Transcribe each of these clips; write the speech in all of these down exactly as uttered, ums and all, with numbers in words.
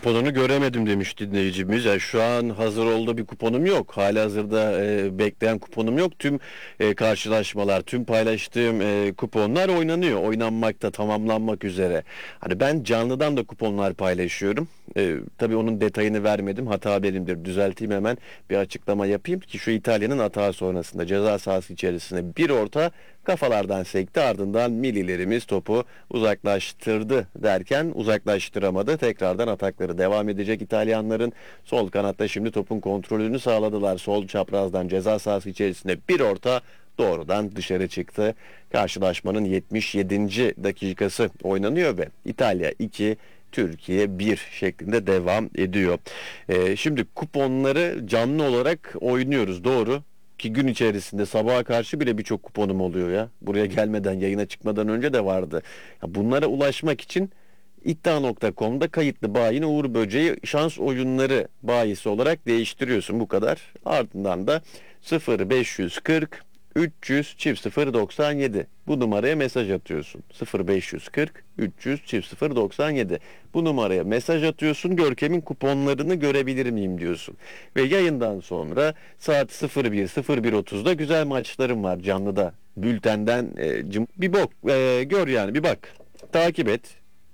Kuponunu göremedim demiş dinleyicimiz. Yani şu an hazır olduğu bir kuponum yok. Halihazırda e, bekleyen kuponum yok. Tüm e, karşılaşmalar, tüm paylaştığım e, kuponlar oynanıyor. Oynanmakta, tamamlanmak üzere. Hani ben canlıdan da kuponlar paylaşıyorum. E, tabii onun detayını vermedim. Hata benimdir. Düzelteyim hemen. Bir açıklama yapayım ki şu İtalya'nın hata sonrasında ceza sahası içerisinde bir orta kafalardan sekti, ardından millilerimiz topu uzaklaştırdı derken uzaklaştıramadı. Tekrardan atakları devam edecek İtalyanların. Sol kanatta şimdi topun kontrolünü sağladılar. Sol çaprazdan ceza sahası içerisinde bir orta doğrudan dışarı çıktı. Karşılaşmanın yetmiş yedinci dakikası oynanıyor ve İtalya iki, Türkiye bir şeklinde devam ediyor. Ee, şimdi kuponları canlı olarak oynuyoruz, doğru. Ki gün içerisinde sabaha karşı bile birçok kuponum oluyor ya. Buraya gelmeden, yayına çıkmadan önce de vardı. Ya bunlara ulaşmak için iddia nokta com'da kayıtlı bayin Uğur Böceği şans oyunları bayisi olarak değiştiriyorsun, bu kadar. Ardından da sıfır beş yüz kırk üç yüz çift sıfır doksan yedi bu numaraya mesaj atıyorsun. sıfır beş yüz kırk üç yüz çift sıfır doksan yedi bu numaraya mesaj atıyorsun. Görkem'in kuponlarını görebilir miyim diyorsun. Ve yayından sonra saat sıfır bir sıfır bir otuzda güzel maçlarım var canlıda. Bültenden e, cım- bir bok e, gör yani, bir bak. Takip et.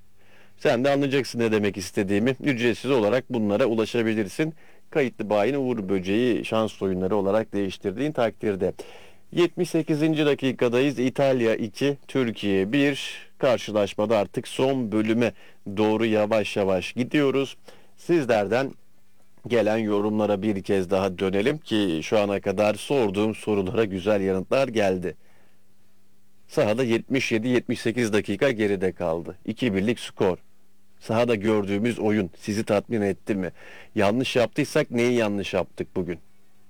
Sen de anlayacaksın ne demek istediğimi. Ücretsiz olarak bunlara ulaşabilirsin. Kayıtlı bayin Uğur Böceği şans oyunları olarak değiştirdiğin takdirde. yetmiş sekizinci dakikadayız. İtalya iki, Türkiye bir. Karşılaşmada artık son bölüme doğru yavaş yavaş gidiyoruz. Sizlerden gelen yorumlara bir kez daha dönelim ki şu ana kadar sorduğum sorulara güzel yanıtlar geldi. Sahada yetmiş yedi yetmiş sekiz dakika geride kaldı. iki birlik skor. Sahada gördüğümüz oyun sizi tatmin etti mi? Yanlış yaptıysak neyi yanlış yaptık bugün?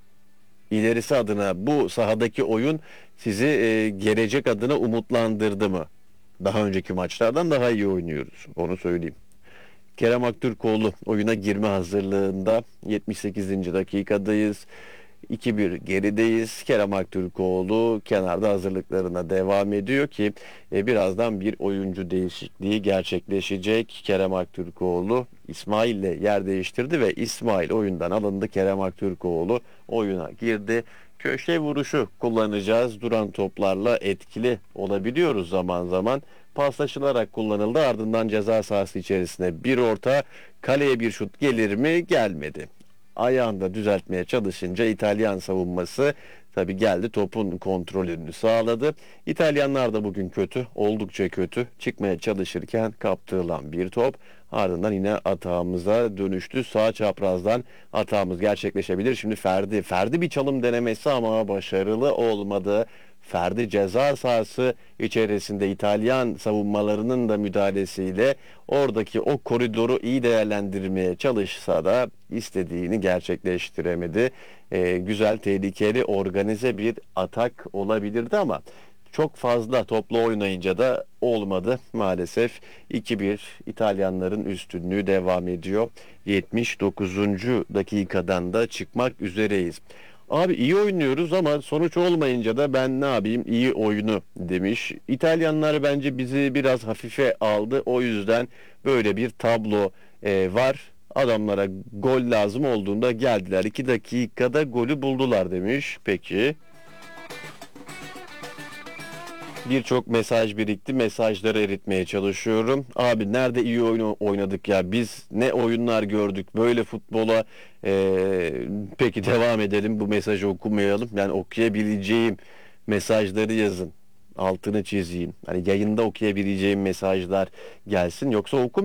İlerisi adına bu sahadaki oyun sizi e, gelecek adına umutlandırdı mı? Daha önceki maçlardan daha iyi oynuyoruz. Onu söyleyeyim. Kerem Aktürkoğlu oyuna girme hazırlığında. yetmiş sekizinci dakikadayız. iki bir gerideyiz. Kerem Aktürkoğlu kenarda hazırlıklarına devam ediyor ki e, birazdan bir oyuncu değişikliği gerçekleşecek. Kerem Aktürkoğlu İsmail ile yer değiştirdi ve İsmail oyundan alındı. Kerem Aktürkoğlu oyuna girdi. Köşe vuruşu kullanacağız. Duran toplarla etkili olabiliyoruz zaman zaman. Paslaşılarak kullanıldı. Ardından ceza sahası içerisine bir orta, kaleye bir şut gelir mi? Gelmedi. Ayağında düzeltmeye çalışınca İtalyan savunması tabi geldi, topun kontrolünü sağladı. İtalyanlar da bugün kötü, oldukça kötü. Çıkmaya çalışırken kaptırılan bir top. Ardından yine atağımıza dönüştü. Sağ çaprazdan atağımız gerçekleşebilir. Şimdi Ferdi. Ferdi bir çalım denemesi ama başarılı olmadı. Ferdi ceza sahası içerisinde İtalyan savunmalarının da müdahalesiyle oradaki o koridoru iyi değerlendirmeye çalışsa da istediğini gerçekleştiremedi. Ee, güzel, tehlikeli, organize bir atak olabilirdi ama çok fazla toplu oynayınca da olmadı maalesef. iki bir İtalyanların üstünlüğü devam ediyor. yetmiş dokuzuncu dakikadan da çıkmak üzereyiz. Abi iyi oynuyoruz ama sonuç olmayınca da ben ne yapayım, iyi oyunu demiş. İtalyanlar bence bizi biraz hafife aldı. O yüzden böyle bir tablo e, var. Adamlara gol lazım olduğunda geldiler. iki dakikada golü buldular demiş. Peki. Birçok mesaj birikti. Mesajları eritmeye çalışıyorum. Abi nerede iyi oyun oynadık ya? Biz ne oyunlar gördük? Böyle futbola ee, peki devam edelim. Bu mesajı okumayalım. Yani okuyabileceğim mesajları yazın. Altını çizeyim. Hani yayında okuyabileceğim mesajlar gelsin. Yoksa oku